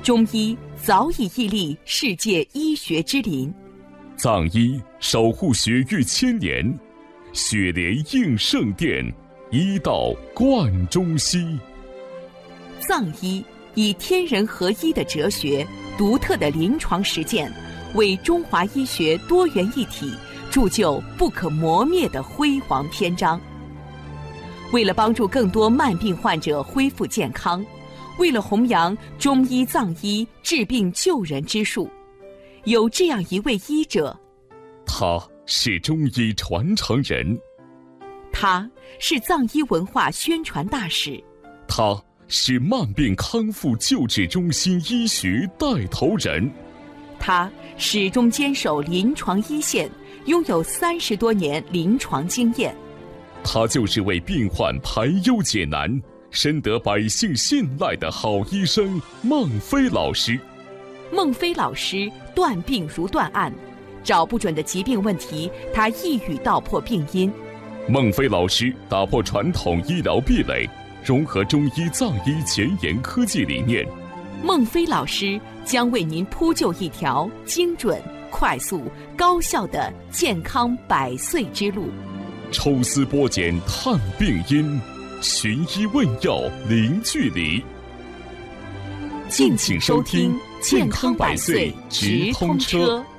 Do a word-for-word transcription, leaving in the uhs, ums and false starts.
中医早已屹立世界医学之林， 藏医守护血域千年，血莲应圣殿，医道贯中西。 藏医以天人合一的哲学、独特的临床实践，为中华医学多元一体铸就不可磨灭的辉煌篇章。为了帮助更多慢病患者恢复健康，为了弘扬中医藏医治病救人之术，有这样一位医者， 他是中医传承人， 他是藏医文化宣传大使， 他是慢病康复救治中心医学带头人， 他始终坚守临床一线，拥有三十多年临床经验。 他就是为病患排忧解难，深得百姓信赖的好医生孟非老师。 孟非老师断病如断案，找不准的疾病问题，他一语道破病因。 孟非老师打破传统医疗壁垒，融合中医藏医前沿科技理念。 孟非老师将为您铺就一条精准、快速、高效的健康百岁之路。 抽丝剥茧探病因，寻医问药零距离。 敬请收听《健康百岁直通车》。